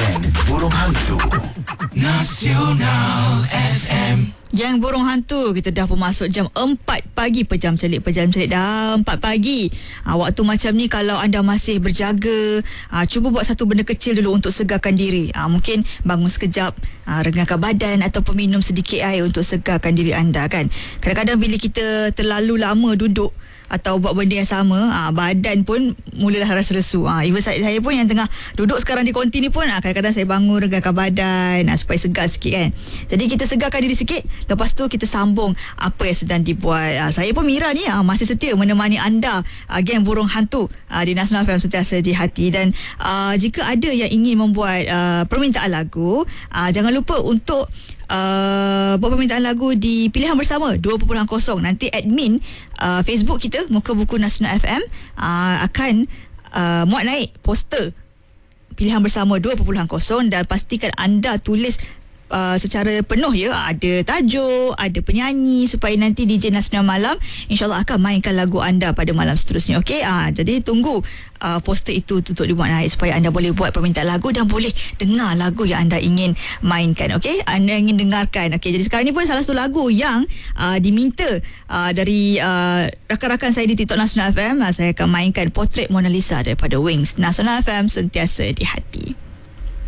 Geng Burung Hantu Nasional FM. Yang Burung Hantu, kita dah pun masuk jam 4 pagi. Pejam celik dah 4 pagi. Waktu macam ni kalau anda masih berjaga, cuba buat satu benda kecil dulu untuk segarkan diri. Mungkin bangun sekejap, regangkan badan ataupun minum sedikit air untuk segarkan diri anda kan. Kadang-kadang bila kita terlalu lama duduk atau buat benda yang sama, badan pun mulalah rasa lesu. Even saya pun yang tengah duduk sekarang di konti ni pun, kadang-kadang saya bangun regangkan badan supaya segar sikit kan. Jadi kita segarkan diri sikit, lepas tu kita sambung apa yang sedang dibuat. Saya pun Mira ni masih setia menemani anda, geng Burung Hantu di Nasional FM sentiasa di hati. Dan jika ada yang ingin membuat permintaan lagu, jangan lupa untuk buat permintaan lagu di Pilihan Bersama 2.0. Nanti admin Facebook kita Muka Buku Nasional FM akan muat naik poster Pilihan Bersama 2.0 dan pastikan anda tulis secara penuh ya, ada tajuk, ada penyanyi, supaya nanti DJ Nasional Malam insyaAllah akan mainkan lagu anda pada malam seterusnya. Okey, jadi tunggu poster itu untuk dibuat naik supaya anda boleh buat permintaan lagu dan boleh dengar lagu yang anda ingin mainkan. Okey, anda ingin dengarkan. Okey, jadi sekarang ni pun salah satu lagu yang diminta dari rakan-rakan saya di TikTok Nasional FM. Saya akan mainkan Potret Mona Lisa daripada Wings. Nasional FM sentiasa di hati.